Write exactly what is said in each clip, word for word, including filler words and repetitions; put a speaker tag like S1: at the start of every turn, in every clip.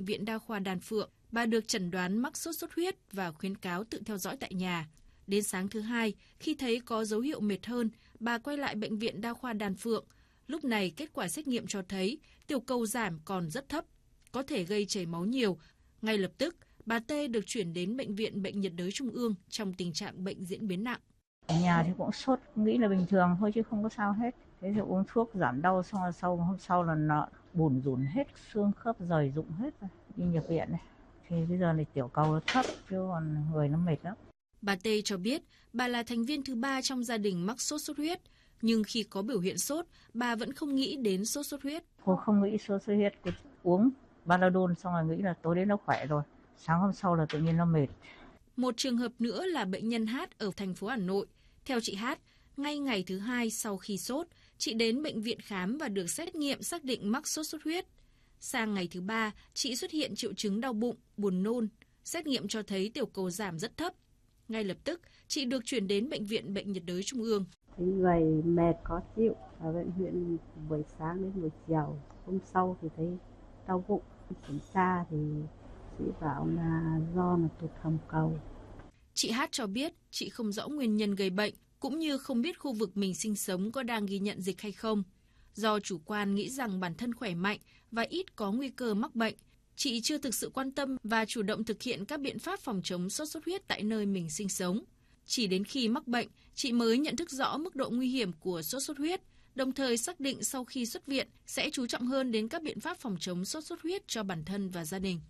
S1: Bệnh viện Đa khoa Đan Phượng, bà được chẩn đoán mắc sốt xuất huyết và khuyến cáo tự theo dõi tại nhà. Đến sáng thứ hai, khi thấy có dấu hiệu mệt hơn, bà quay lại Bệnh viện Đa khoa Đan Phượng. Lúc này, kết quả xét nghiệm cho thấy tiểu cầu giảm còn rất thấp, có thể gây chảy máu nhiều. Ngay lập tức, bà T được chuyển đến Bệnh viện Bệnh nhiệt đới Trung ương trong tình trạng bệnh diễn biến nặng.
S2: Ở nhà thì cũng sốt, nghĩ là bình thường thôi chứ không có sao hết. Thế thì uống thuốc giảm đau xong rồi sau hôm sau là nó bủn rủn hết, xương khớp rời rụng hết rồi. Đi nhập viện này. Thì bây giờ thì tiểu cầu nó thấp chứ còn người nó mệt lắm.
S1: Bà T cho biết bà là thành viên thứ ba trong gia đình mắc sốt xuất huyết, nhưng khi có biểu hiện sốt, bà vẫn không nghĩ đến sốt xuất huyết.
S2: Cô không nghĩ sốt xuất huyết, cô uống Baladol xong rồi nghĩ là tối đến nó khỏe rồi. Sáng hôm sau là tự nhiên nó mệt.
S1: Một trường hợp nữa là bệnh nhân H ở thành phố Hà Nội. Theo chị H, ngay ngày thứ hai sau khi sốt, chị đến bệnh viện khám và được xét nghiệm xác định mắc sốt xuất huyết. Sang ngày thứ ba, chị xuất hiện triệu chứng đau bụng, buồn nôn. Xét nghiệm cho thấy tiểu cầu giảm rất thấp. Ngay lập tức, chị được chuyển đến Bệnh viện Bệnh nhiệt đới Trung ương.
S3: Người mệt khó chịu ở bệnh viện buổi sáng đến buổi chiều. Hôm sau thì thấy đau bụng. Kiểm tra thì chị bảo là do là tụt hầm cầu.
S1: Chị H cho biết chị không rõ nguyên nhân gây bệnh, cũng như không biết khu vực mình sinh sống có đang ghi nhận dịch hay không. Do chủ quan nghĩ rằng bản thân khỏe mạnh và ít có nguy cơ mắc bệnh, chị chưa thực sự quan tâm và chủ động thực hiện các biện pháp phòng chống sốt xuất huyết tại nơi mình sinh sống. Chỉ đến khi mắc bệnh, chị mới nhận thức rõ mức độ nguy hiểm của sốt xuất huyết, đồng thời xác định sau khi xuất viện sẽ chú trọng hơn đến các biện pháp phòng chống sốt xuất huyết cho bản thân và gia đình.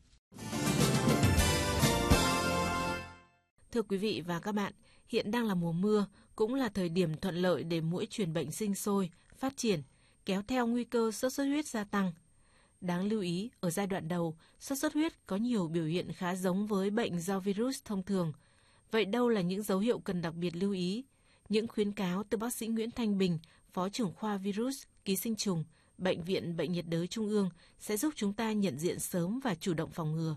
S4: Thưa quý vị và các bạn, hiện đang là mùa mưa, cũng là thời điểm thuận lợi để muỗi truyền bệnh sinh sôi, phát triển, kéo theo nguy cơ sốt xuất huyết gia tăng. Đáng lưu ý, ở giai đoạn đầu, sốt xuất huyết có nhiều biểu hiện khá giống với bệnh do virus thông thường. Vậy đâu là những dấu hiệu cần đặc biệt lưu ý? Những khuyến cáo từ bác sĩ Nguyễn Thanh Bình, Phó trưởng khoa virus, ký sinh trùng, Bệnh viện Bệnh nhiệt đới Trung ương sẽ giúp chúng ta nhận diện sớm và chủ động phòng ngừa.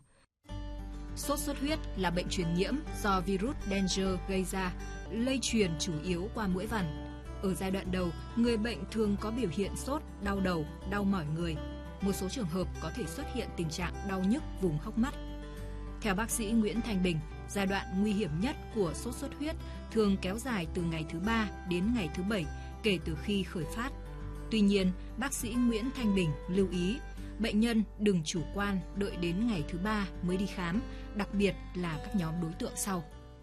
S5: Sốt xuất huyết là bệnh truyền nhiễm do virus Dengue gây ra, lây truyền chủ yếu qua muỗi vằn. Ở giai đoạn đầu, người bệnh thường có biểu hiện sốt, đau đầu, đau mỏi người. Một số trường hợp có thể xuất hiện tình trạng đau nhức vùng hốc mắt. Theo bác sĩ Nguyễn Thanh Bình, giai đoạn nguy hiểm nhất của sốt xuất huyết thường kéo dài từ ngày thứ ba đến ngày thứ bảy kể từ khi khởi phát. Tuy nhiên, bác sĩ Nguyễn Thanh Bình lưu ý, bệnh nhân đừng chủ quan đợi đến ngày thứ ba mới đi khám, đặc biệt là các nhóm đối tượng sau.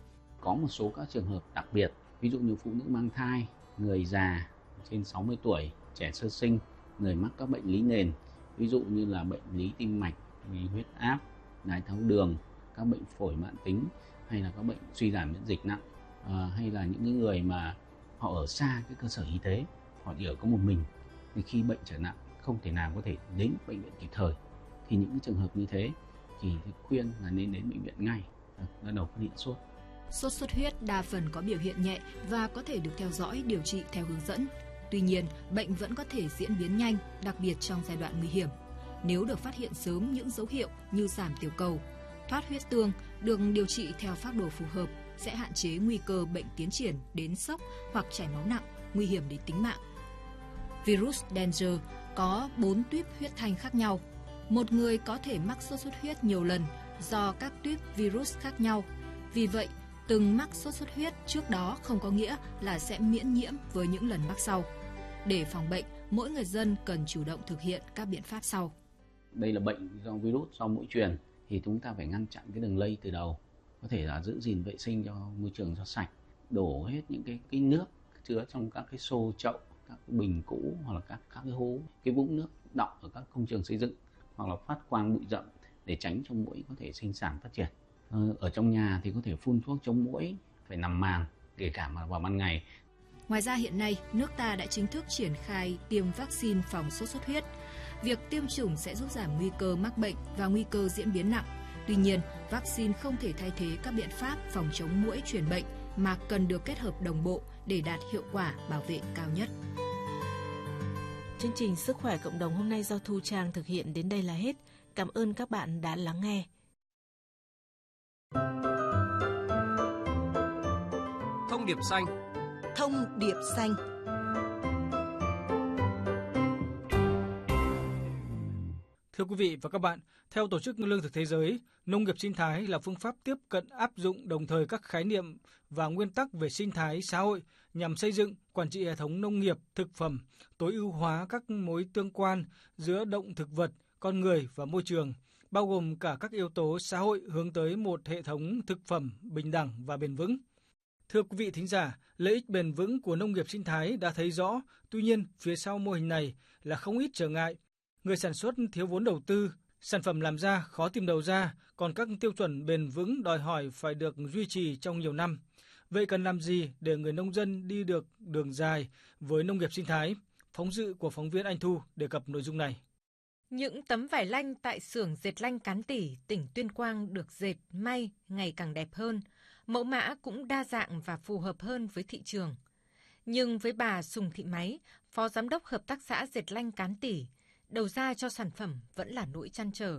S6: Có một số các trường hợp đặc biệt, ví dụ như phụ nữ mang thai, người già trên sáu mươi tuổi, trẻ sơ sinh, người mắc các bệnh lý nền, ví dụ như là bệnh lý tim mạch, huyết áp, đái tháo đường, các bệnh phổi mãn tính hay là các bệnh suy giảm miễn dịch nặng, à, hay là những người mà họ ở xa cái cơ sở y tế, họ chỉ ở có một mình, thì khi bệnh trở nặng không thể nào có thể đến bệnh viện kịp thời, thì những trường hợp như thế thì khuyên là nên đến bệnh viện ngay, bắt đầu phát hiện sốt.
S5: Sốt xuất huyết đa phần có biểu hiện nhẹ và có thể được theo dõi điều trị theo hướng dẫn. Tuy nhiên, bệnh vẫn có thể diễn biến nhanh, đặc biệt trong giai đoạn nguy hiểm. Nếu được phát hiện sớm những dấu hiệu như giảm tiểu cầu, thoát huyết tương, được điều trị theo phác đồ phù hợp sẽ hạn chế nguy cơ bệnh tiến triển đến sốc hoặc chảy máu nặng, nguy hiểm đến tính mạng. Virus Dengue có bốn tuyếp huyết thanh khác nhau. Một người có thể mắc sốt xuất huyết nhiều lần do các tuyếp virus khác nhau. Vì vậy, từng mắc sốt xuất huyết trước đó không có nghĩa là sẽ miễn nhiễm với những lần mắc sau. Để phòng bệnh, mỗi người dân cần chủ động thực hiện các biện pháp sau.
S6: Đây là bệnh do virus, do muỗi truyền, thì chúng ta phải ngăn chặn cái đường lây từ đầu. Có thể là giữ gìn vệ sinh cho môi trường cho sạch, đổ hết những cái, cái nước chứa trong các cái xô chậu, các cái bình cũ hoặc là các, các cái hố, cái vũng nước đọng ở các công trường xây dựng hoặc là phát quang bụi rậm để tránh cho muỗi có thể sinh sản phát triển. Ở trong nhà thì có thể phun thuốc chống muỗi, phải nằm màn, kể cả mà vào ban ngày.
S5: Ngoài ra hiện nay, nước ta đã chính thức triển khai tiêm vaccine phòng sốt xuất huyết. Việc tiêm chủng sẽ giúp giảm nguy cơ mắc bệnh và nguy cơ diễn biến nặng. Tuy nhiên, vaccine không thể thay thế các biện pháp phòng chống muỗi truyền bệnh mà cần được kết hợp đồng bộ để đạt hiệu quả bảo vệ cao nhất.
S4: Chương trình Sức khỏe cộng đồng hôm nay do Thu Trang thực hiện đến đây là hết. Cảm ơn các bạn đã lắng nghe.
S7: Thông điệp xanh.
S8: Thông điệp xanh.
S9: Thưa quý vị và các bạn, theo Tổ chức Lương thực Thế giới, nông nghiệp sinh thái là phương pháp tiếp cận áp dụng đồng thời các khái niệm và nguyên tắc về sinh thái xã hội nhằm xây dựng, quản trị hệ thống nông nghiệp, thực phẩm, tối ưu hóa các mối tương quan giữa động thực vật, con người và môi trường, bao gồm cả các yếu tố xã hội hướng tới một hệ thống thực phẩm bình đẳng và bền vững. Thưa quý vị thính giả, lợi ích bền vững của nông nghiệp sinh thái đã thấy rõ, tuy nhiên phía sau mô hình này là không ít trở ngại. Người sản xuất thiếu vốn đầu tư, sản phẩm làm ra khó tìm đầu ra, còn các tiêu chuẩn bền vững đòi hỏi phải được duy trì trong nhiều năm. Vậy cần làm gì để người nông dân đi được đường dài với nông nghiệp sinh thái? Phóng sự của phóng viên Anh Thu đề cập nội dung này.
S4: Những tấm vải lanh tại xưởng dệt lanh Cán Tỉ, tỉnh Tuyên Quang được dệt, may ngày càng đẹp hơn. Mẫu mã cũng đa dạng và phù hợp hơn với thị trường. Nhưng với bà Sùng Thị Máy, Phó Giám đốc Hợp tác xã dệt lanh Cán Tỉ, đầu ra cho sản phẩm vẫn là nỗi trăn trở.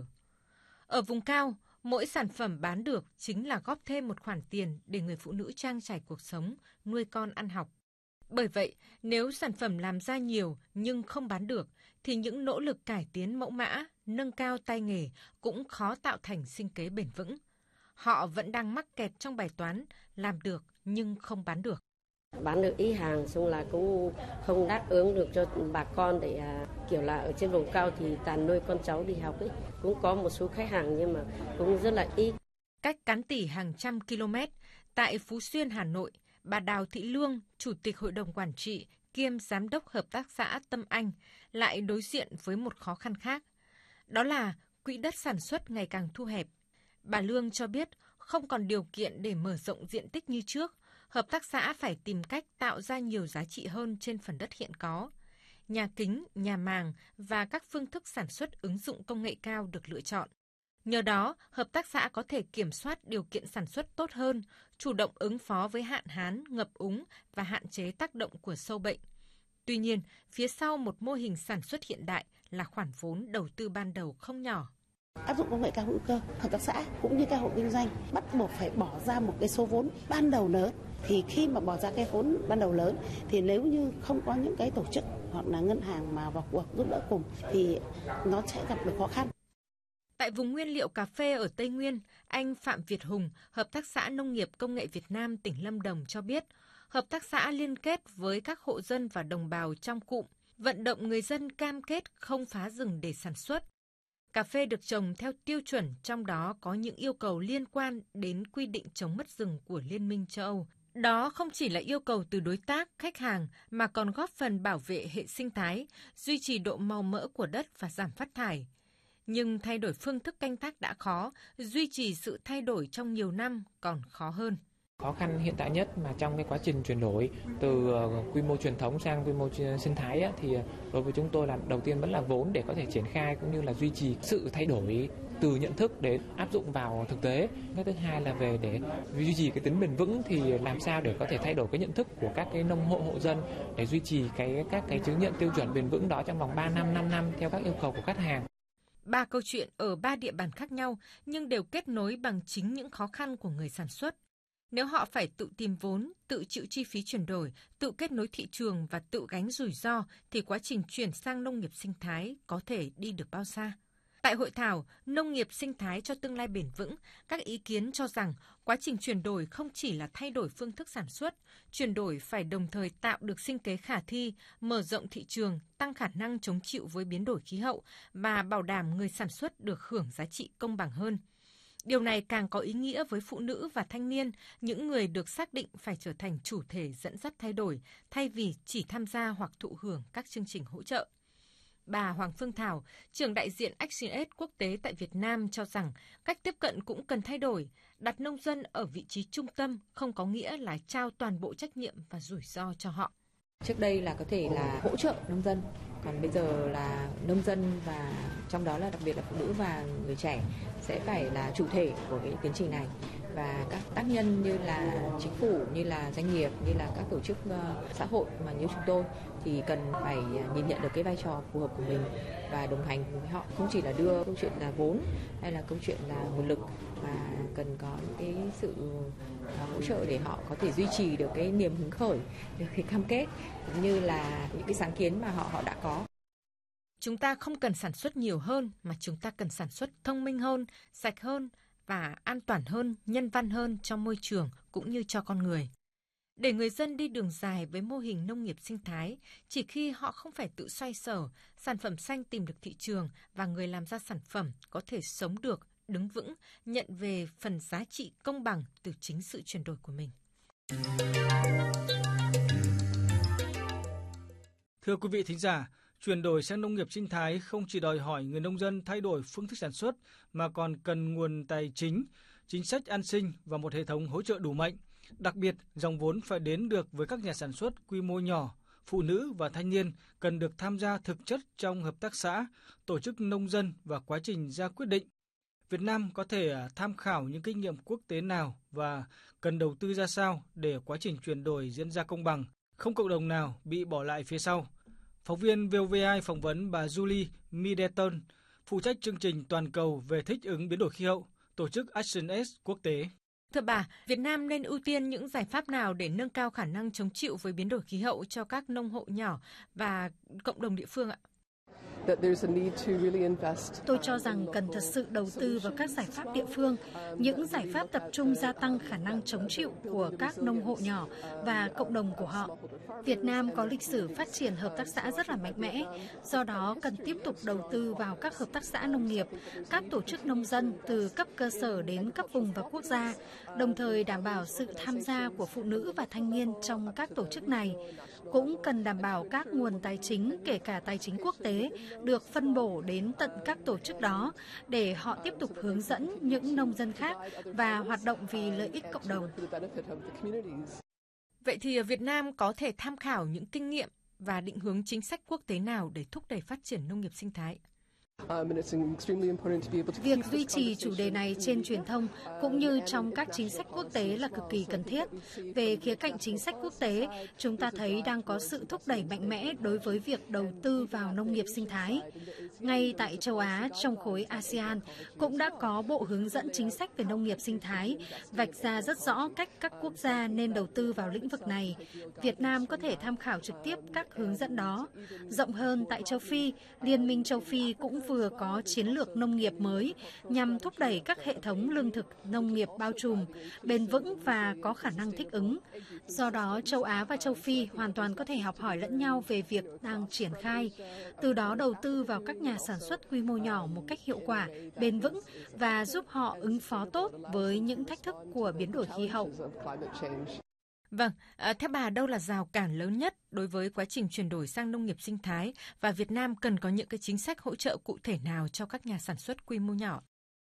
S4: Ở vùng cao, mỗi sản phẩm bán được chính là góp thêm một khoản tiền để người phụ nữ trang trải cuộc sống, nuôi con ăn học. Bởi vậy, nếu sản phẩm làm ra nhiều nhưng không bán được, thì những nỗ lực cải tiến mẫu mã, nâng cao tay nghề cũng khó tạo thành sinh kế bền vững. Họ vẫn đang mắc kẹt trong bài toán làm được nhưng không bán được.
S10: Bán được ít hàng xong là cũng không đáp ứng được cho bà con để à, kiểu là ở trên vùng cao thì toàn nuôi con cháu đi học ấy. Cũng có một số khách hàng nhưng mà cũng rất là ít.
S4: Cách Cán Tỉ hàng trăm km, tại Phú Xuyên, Hà Nội, bà Đào Thị Lương, Chủ tịch Hội đồng Quản trị kiêm Giám đốc Hợp tác xã Tâm Anh lại đối diện với một khó khăn khác. Đó là quỹ đất sản xuất ngày càng thu hẹp. Bà Lương cho biết không còn điều kiện để mở rộng diện tích như trước. Hợp tác xã phải tìm cách tạo ra nhiều giá trị hơn trên phần đất hiện có. Nhà kính, nhà màng và các phương thức sản xuất ứng dụng công nghệ cao được lựa chọn. Nhờ đó, hợp tác xã có thể kiểm soát điều kiện sản xuất tốt hơn, chủ động ứng phó với hạn hán, ngập úng và hạn chế tác động của sâu bệnh. Tuy nhiên, phía sau một mô hình sản xuất hiện đại là khoản vốn đầu tư ban đầu không nhỏ.
S11: Áp dụng công nghệ cao hữu cơ, hợp tác xã cũng như các hộ kinh doanh bắt buộc phải bỏ ra một cái số vốn ban đầu lớn. Thì khi mà bỏ ra cái vốn ban đầu lớn thì nếu như không có những cái tổ chức hoặc là ngân hàng mà vào cuộc giúp đỡ cùng thì nó sẽ gặp được khó khăn.
S4: Tại vùng nguyên liệu cà phê ở Tây Nguyên, anh Phạm Việt Hùng, Hợp tác xã Nông nghiệp Công nghệ Việt Nam tỉnh Lâm Đồng cho biết, hợp tác xã liên kết với các hộ dân và đồng bào trong cụm, vận động người dân cam kết không phá rừng để sản xuất. Cà phê được trồng theo tiêu chuẩn, trong đó có những yêu cầu liên quan đến quy định chống mất rừng của Liên minh châu Âu. Đó không chỉ là yêu cầu từ đối tác, khách hàng mà còn góp phần bảo vệ hệ sinh thái, duy trì độ màu mỡ của đất và giảm phát thải. Nhưng thay đổi phương thức canh tác đã khó, duy trì sự thay đổi trong nhiều năm còn khó hơn.
S12: Khó khăn hiện tại nhất mà trong cái quá trình chuyển đổi từ quy mô truyền thống sang quy mô sinh thái á, thì đối với chúng tôi là đầu tiên vẫn là vốn để có thể triển khai cũng như là duy trì sự thay đổi từ nhận thức đến áp dụng vào thực tế. Cái thứ hai là về để duy trì cái tính bền vững thì làm sao để có thể thay đổi cái nhận thức của các cái nông hộ hộ dân để duy trì cái các cái chứng nhận tiêu chuẩn bền vững đó trong vòng ba năm, năm năm theo các yêu cầu của khách hàng.
S4: Ba câu chuyện ở ba địa bàn khác nhau nhưng đều kết nối bằng chính những khó khăn của người sản xuất. Nếu họ phải tự tìm vốn, tự chịu chi phí chuyển đổi, tự kết nối thị trường và tự gánh rủi ro thì quá trình chuyển sang nông nghiệp sinh thái có thể đi được bao xa? Tại hội thảo Nông nghiệp sinh thái cho tương lai bền vững, các ý kiến cho rằng quá trình chuyển đổi không chỉ là thay đổi phương thức sản xuất, chuyển đổi phải đồng thời tạo được sinh kế khả thi, mở rộng thị trường, tăng khả năng chống chịu với biến đổi khí hậu và bảo đảm người sản xuất được hưởng giá trị công bằng hơn. Điều này càng có ý nghĩa với phụ nữ và thanh niên, những người được xác định phải trở thành chủ thể dẫn dắt thay đổi, thay vì chỉ tham gia hoặc thụ hưởng các chương trình hỗ trợ. Bà Hoàng Phương Thảo, trưởng đại diện ActionAid quốc tế tại Việt Nam cho rằng cách tiếp cận cũng cần thay đổi, đặt nông dân ở vị trí trung tâm không có nghĩa là trao toàn bộ trách nhiệm và rủi ro cho họ.
S13: Trước đây là có thể là hỗ trợ nông dân, còn bây giờ là nông dân và trong đó là đặc biệt là phụ nữ và người trẻ sẽ phải là chủ thể của cái tiến trình này. Và các tác nhân như là chính phủ, như là doanh nghiệp, như là các tổ chức uh, xã hội mà như chúng tôi thì cần phải nhìn nhận được cái vai trò phù hợp của mình và đồng hành cùng với họ. Không chỉ là đưa câu chuyện là vốn hay là câu chuyện là nguồn lực mà cần có những cái sự uh, hỗ trợ để họ có thể duy trì được cái niềm hứng khởi, được cái cam kết cũng như là những cái sáng kiến mà họ họ đã có.
S4: Chúng ta không cần sản xuất nhiều hơn mà chúng ta cần sản xuất thông minh hơn, sạch hơn và an toàn hơn, nhân văn hơn cho môi trường cũng như cho con người. Để người dân đi đường dài với mô hình nông nghiệp sinh thái, chỉ khi họ không phải tự xoay sở, sản phẩm xanh tìm được thị trường và người làm ra sản phẩm có thể sống được, đứng vững, nhận về phần giá trị công bằng từ chính sự chuyển đổi của mình.
S9: Thưa quý vị thính giả, chuyển đổi sang nông nghiệp sinh thái không chỉ đòi hỏi người nông dân thay đổi phương thức sản xuất mà còn cần nguồn tài chính, chính sách an sinh và một hệ thống hỗ trợ đủ mạnh. Đặc biệt, dòng vốn phải đến được với các nhà sản xuất quy mô nhỏ, phụ nữ và thanh niên cần được tham gia thực chất trong hợp tác xã, tổ chức nông dân và quá trình ra quyết định. Việt Nam có thể tham khảo những kinh nghiệm quốc tế nào và cần đầu tư ra sao để quá trình chuyển đổi diễn ra công bằng, không cộng đồng nào bị bỏ lại phía sau. Phóng viên vê o vê i phỏng vấn bà Julie Middleton, phụ trách chương trình toàn cầu về thích ứng biến đổi khí hậu, tổ chức ActionAid quốc tế.
S4: Thưa bà, Việt Nam nên ưu tiên những giải pháp nào để nâng cao khả năng chống chịu với biến đổi khí hậu cho các nông hộ nhỏ và cộng đồng địa phương ạ?
S14: Tôi cho rằng cần thật sự đầu tư vào các giải pháp địa phương, những giải pháp tập trung gia tăng khả năng chống chịu của các nông hộ nhỏ và cộng đồng của họ. Việt Nam có lịch sử phát triển hợp tác xã rất là mạnh mẽ, do đó cần tiếp tục đầu tư vào các hợp tác xã nông nghiệp, các tổ chức nông dân từ cấp cơ sở đến cấp vùng và quốc gia, đồng thời đảm bảo sự tham gia của phụ nữ và thanh niên trong các tổ chức này. Cũng cần đảm bảo các nguồn tài chính, kể cả tài chính quốc tế, được phân bổ đến tận các tổ chức đó để họ tiếp tục hướng dẫn những nông dân khác và hoạt động vì lợi ích cộng đồng.
S4: Vậy thì Việt Nam có thể tham khảo những kinh nghiệm và định hướng chính sách quốc tế nào để thúc đẩy phát triển nông nghiệp sinh thái?
S14: Việc duy trì chủ đề này trên truyền thông cũng như trong các chính sách quốc tế là cực kỳ cần thiết. Về khía cạnh chính sách quốc tế, chúng ta thấy đang có sự thúc đẩy mạnh mẽ đối với việc đầu tư vào nông nghiệp sinh thái. Ngay tại châu Á, trong khối a sê an, cũng đã có bộ hướng dẫn chính sách về nông nghiệp sinh thái, vạch ra rất rõ cách các quốc gia nên đầu tư vào lĩnh vực này. Việt Nam có thể tham khảo trực tiếp các hướng dẫn đó. Rộng hơn tại châu Phi, Liên minh châu Phi cũng vừa có chiến lược nông nghiệp mới nhằm thúc đẩy các hệ thống lương thực nông nghiệp bao trùm, bền vững và có khả năng thích ứng. Do đó, châu Á và châu Phi hoàn toàn có thể học hỏi lẫn nhau về việc đang triển khai, từ đó đầu tư vào các nhà sản xuất quy mô nhỏ một cách hiệu quả, bền vững và giúp họ ứng phó tốt với những thách thức của biến đổi khí hậu.
S4: Vâng, theo bà đâu là rào cản lớn nhất đối với quá trình chuyển đổi sang nông nghiệp sinh thái và Việt Nam cần có những cái chính sách hỗ trợ cụ thể nào cho các nhà sản xuất quy mô nhỏ?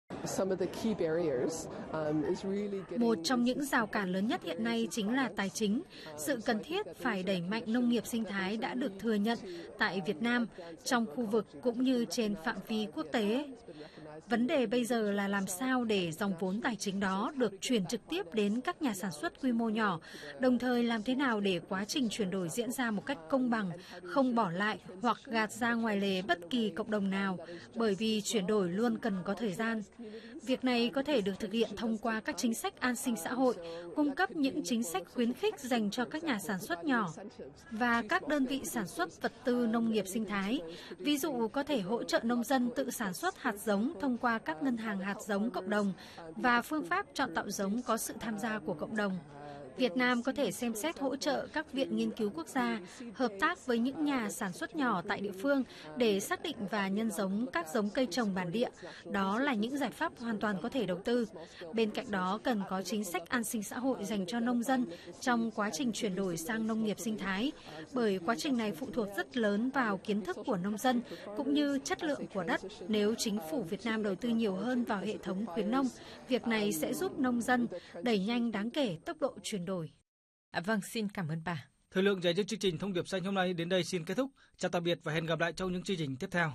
S14: Một trong những rào cản lớn nhất hiện nay chính là tài chính. Sự cần thiết phải đẩy mạnh nông nghiệp sinh thái đã được thừa nhận tại Việt Nam, trong khu vực cũng như trên phạm vi quốc tế. Vấn đề bây giờ là làm sao để dòng vốn tài chính đó được chuyển trực tiếp đến các nhà sản xuất quy mô nhỏ, đồng thời làm thế nào để quá trình chuyển đổi diễn ra một cách công bằng, không bỏ lại hoặc gạt ra ngoài lề bất kỳ cộng đồng nào, bởi vì chuyển đổi luôn cần có thời gian. Việc này có thể được thực hiện thông qua các chính sách an sinh xã hội, cung cấp những chính sách khuyến khích dành cho các nhà sản xuất nhỏ và các đơn vị sản xuất vật tư nông nghiệp sinh thái. Ví dụ có thể hỗ trợ nông dân tự sản xuất hạt giống thông qua các ngân hàng hạt giống cộng đồng và phương pháp chọn tạo giống có sự tham gia của cộng đồng. Việt Nam có thể xem xét hỗ trợ các viện nghiên cứu quốc gia, hợp tác với những nhà sản xuất nhỏ tại địa phương để xác định và nhân giống các giống cây trồng bản địa. Đó là những giải pháp hoàn toàn có thể đầu tư. Bên cạnh đó, cần có chính sách an sinh xã hội dành cho nông dân trong quá trình chuyển đổi sang nông nghiệp sinh thái, bởi quá trình này phụ thuộc rất lớn vào kiến thức của nông dân cũng như chất lượng của đất. Nếu chính phủ Việt Nam đầu tư nhiều hơn vào hệ thống khuyến nông, việc này sẽ giúp nông dân đẩy nhanh đáng kể tốc độ chuyển đổi.
S4: À, vâng, xin cảm ơn bà.
S9: Thời lượng dành cho chương trình Thông điệp xanh hôm nay đến đây xin kết thúc. Chào tạm biệt và hẹn gặp lại trong những chương trình tiếp theo.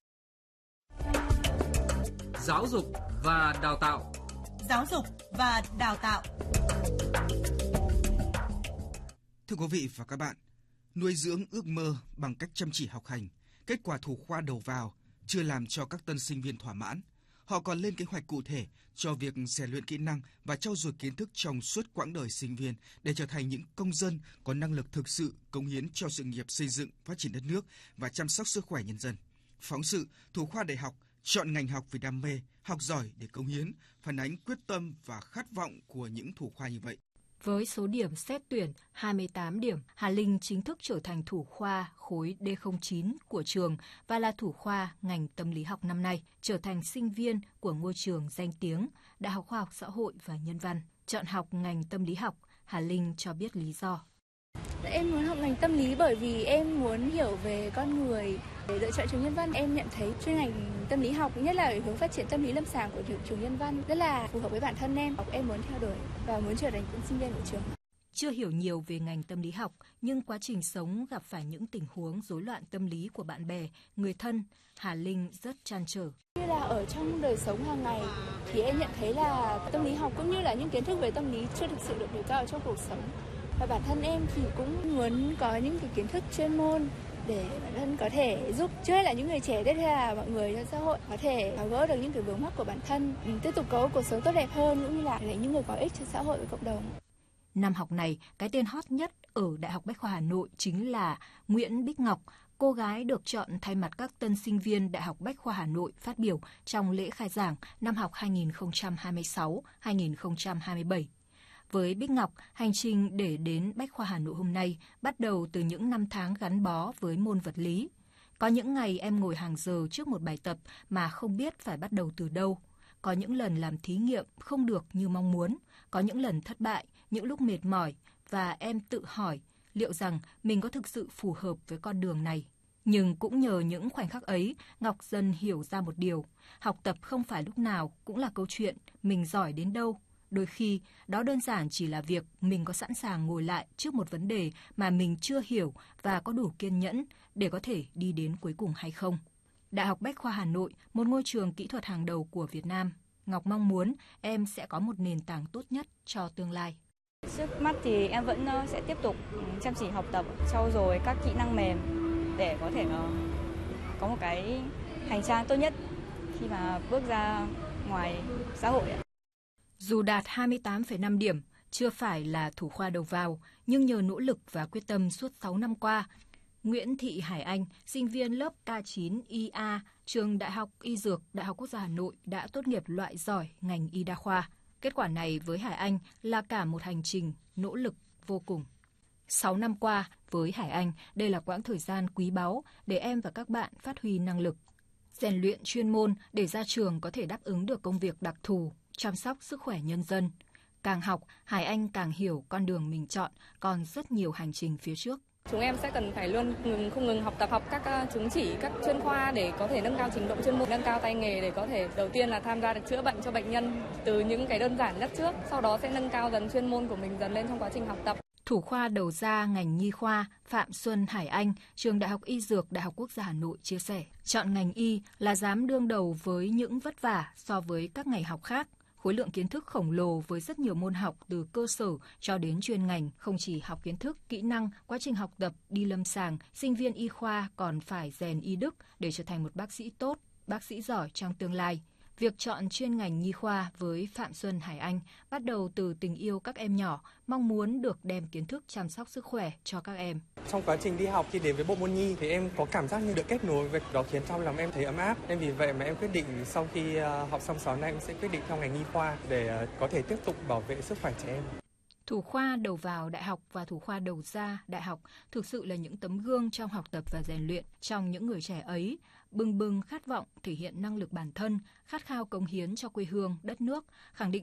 S7: Giáo dục và đào tạo.
S8: Giáo dục và đào tạo.
S15: Thưa quý vị và các bạn, nuôi dưỡng ước mơ bằng cách chăm chỉ học hành, kết quả thủ khoa đầu vào chưa làm cho các tân sinh viên thỏa mãn. Họ còn lên kế hoạch cụ thể cho việc rèn luyện kỹ năng và trau dồi kiến thức trong suốt quãng đời sinh viên để trở thành những công dân có năng lực thực sự cống hiến cho sự nghiệp xây dựng, phát triển đất nước và chăm sóc sức khỏe nhân dân. phóng sự, thủ khoa đại học chọn ngành học vì đam mê, học giỏi để cống hiến, phản ánh quyết tâm và khát vọng của những thủ khoa như vậy.
S5: Với số điểm xét tuyển hai mươi tám điểm, Hà Linh chính thức trở thành thủ khoa khối D không chín của trường và là thủ khoa ngành tâm lý học năm nay, trở thành sinh viên của ngôi trường danh tiếng Đại học Khoa học Xã hội và Nhân văn. Chọn học ngành tâm lý học, Hà Linh cho biết lý do.
S16: Em muốn học ngành tâm lý bởi vì em muốn hiểu về con người. Để lựa chọn trường Nhân văn, em nhận thấy chuyên ngành tâm lý học, nhất là hướng phát triển tâm lý lâm sàng của trường Nhân văn rất là phù hợp với bản thân em. Em muốn theo đuổi và muốn trở thành sinh viên của trường.
S5: Chưa hiểu nhiều về ngành tâm lý học, nhưng quá trình sống gặp phải những tình huống rối loạn tâm lý của bạn bè, người thân, Hà Linh rất trăn trở.
S16: Như là ở trong đời sống hàng ngày thì em nhận thấy là tâm lý học cũng như là những kiến thức về tâm lý chưa thực sự được đề cao trong cuộc sống. Và bản thân em thì cũng muốn có những cái kiến thức chuyên môn để bản thân có thể giúp trước hết là những người trẻ, tiếp theo là mọi người trong xã hội có thể tháo gỡ được những cái vướng mắc của bản thân, tiếp tục có cuộc sống tốt đẹp hơn cũng như là để những người có ích cho xã hội và cộng đồng.
S5: Năm học này, cái tên hot nhất ở Đại học Bách khoa Hà Nội chính là Nguyễn Bích Ngọc, cô gái được chọn thay mặt các tân sinh viên Đại học Bách khoa Hà Nội phát biểu trong lễ khai giảng năm học hai nghìn không trăm hai mươi sáu hai nghìn không trăm hai mươi bảy. Với Bích Ngọc, hành trình để đến Bách khoa Hà Nội hôm nay bắt đầu từ những năm tháng gắn bó với môn vật lý. Có những ngày em ngồi hàng giờ trước một bài tập mà không biết phải bắt đầu từ đâu. Có những lần làm thí nghiệm không được như mong muốn, có những lần thất bại, những lúc mệt mỏi và em tự hỏi liệu rằng mình có thực sự phù hợp với con đường này. Nhưng cũng nhờ những khoảnh khắc ấy, Ngọc dần hiểu ra một điều, học tập không phải lúc nào cũng là câu chuyện mình giỏi đến đâu. Đôi khi, đó đơn giản chỉ là việc mình có sẵn sàng ngồi lại trước một vấn đề mà mình chưa hiểu và có đủ kiên nhẫn để có thể đi đến cuối cùng hay không. Đại học Bách khoa Hà Nội, một ngôi trường kỹ thuật hàng đầu của Việt Nam, Ngọc mong muốn em sẽ có một nền tảng tốt nhất cho tương lai.
S17: Trước mắt thì em vẫn sẽ tiếp tục chăm chỉ học tập, trau dồi các kỹ năng mềm để có thể có một cái hành trang tốt nhất khi mà bước ra ngoài xã hội.
S5: Dù đạt hai mươi tám phẩy năm điểm, chưa phải là thủ khoa đầu vào, nhưng nhờ nỗ lực và quyết tâm suốt sáu năm qua, Nguyễn Thị Hải Anh, sinh viên lớp K chín I A, trường Đại học Y Dược, Đại học Quốc gia Hà Nội đã tốt nghiệp loại giỏi ngành y đa khoa. Kết quả này với Hải Anh là cả một hành trình nỗ lực vô cùng. sáu năm qua, với Hải Anh, đây là quãng thời gian quý báu để em và các bạn phát huy năng lực, rèn luyện chuyên môn để ra trường có thể đáp ứng được công việc đặc thù, chăm sóc sức khỏe nhân dân. Càng học, Hải Anh càng hiểu con đường mình chọn còn rất nhiều hành trình phía trước.
S17: Chúng em sẽ cần phải luôn ngừng, không ngừng học tập, học các chứng chỉ, các chuyên khoa để có thể nâng cao trình độ chuyên môn, nâng cao tay nghề để có thể đầu tiên là tham gia được chữa bệnh cho bệnh nhân từ những cái đơn giản nhất trước, sau đó sẽ nâng cao dần chuyên môn của mình dần lên trong quá trình học tập.
S5: Thủ khoa đầu ra ngành nhi khoa Phạm Xuân Hải Anh, trường Đại học Y Dược, Đại học Quốc gia Hà Nội chia sẻ, chọn ngành y là dám đương đầu với những vất vả so với các ngành học khác. Khối lượng kiến thức khổng lồ với rất nhiều môn học từ cơ sở cho đến chuyên ngành, không chỉ học kiến thức, kỹ năng, quá trình học tập, đi lâm sàng, sinh viên y khoa còn phải rèn y đức để trở thành một bác sĩ tốt, bác sĩ giỏi trong tương lai. Việc chọn chuyên ngành nhi khoa với Phạm Xuân Hải Anh bắt đầu từ tình yêu các em nhỏ, mong muốn được đem kiến thức chăm sóc sức khỏe cho các em.
S18: Trong quá trình đi học khi đến với bộ môn nhi thì em có cảm giác như được kết nối với đó, khiến trong lòng em thấy ấm áp. Nên vì vậy mà em quyết định sau khi học xong sáu năm em sẽ quyết định theo ngành nhi khoa để có thể tiếp tục bảo vệ sức khỏe trẻ em.
S5: Thủ khoa đầu vào đại học và thủ khoa đầu ra đại học thực sự là những tấm gương trong học tập và rèn luyện. Trong những người trẻ ấy, bừng bừng khát vọng thể hiện năng lực bản thân, khát khao cống hiến cho quê hương, đất nước, khẳng định